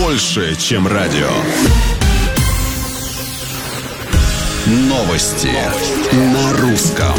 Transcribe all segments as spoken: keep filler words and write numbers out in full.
больше, чем радио. Новости на русском.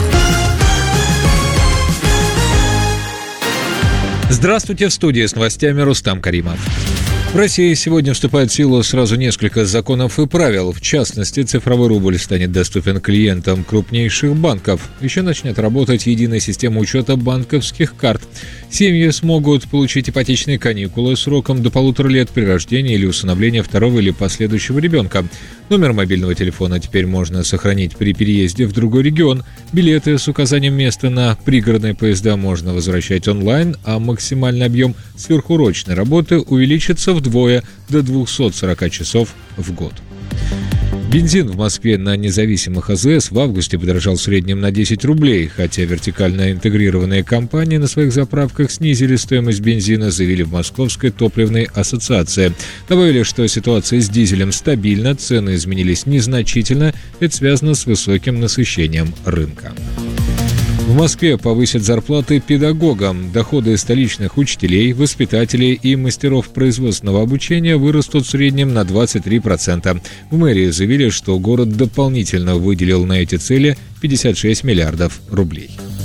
Здравствуйте, в студии с новостями Рустам Каримов. В России сегодня вступает в силу сразу несколько законов и правил. В частности, цифровой рубль станет доступен клиентам крупнейших банков. Еще начнет работать единая система учета банковских карт. Семьи смогут получить ипотечные каникулы сроком до полутора лет при рождении или усыновлении второго или последующего ребенка. Номер мобильного телефона теперь можно сохранить при переезде в другой регион. Билеты с указанием места на пригородные поезда можно возвращать онлайн, а максимальный объем сверхурочной работы увеличится вдвое до двухсот сорока часов в год. Бензин в Москве на независимых АЗС в августе подорожал в среднем на десять рублей, хотя вертикально интегрированные компании на своих заправках снизили стоимость бензина, заявили в Московской топливной ассоциации. Добавили, что ситуация с дизелем стабильна, цены изменились незначительно, это связано с высоким насыщением рынка. В Москве повысят зарплаты педагогам. Доходы столичных учителей, воспитателей и мастеров производственного обучения вырастут в среднем на двадцать три процента. В мэрии заявили, что город дополнительно выделил на эти цели пятьдесят шесть миллиардов рублей.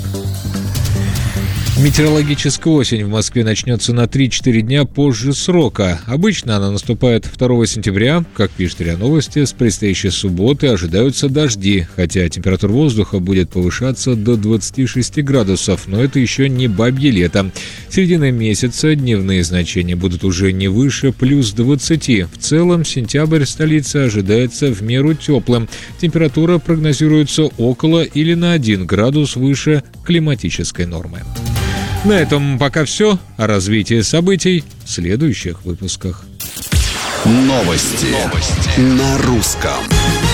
Метеорологическая осень в Москве начнется на три-четыре дня позже срока. Обычно она наступает второго сентября. Как пишет РИА Новости, с предстоящей субботы ожидаются дожди, хотя температура воздуха будет повышаться до двадцати шести градусов, но это еще не бабье лето. Середина месяца дневные значения будут уже не выше плюс двадцати. В целом сентябрь столицы ожидается в меру теплым. Температура прогнозируется около или на один градус выше климатической нормы. На этом пока все. О развитии событий в следующих выпусках. Новости, Новости. на русском.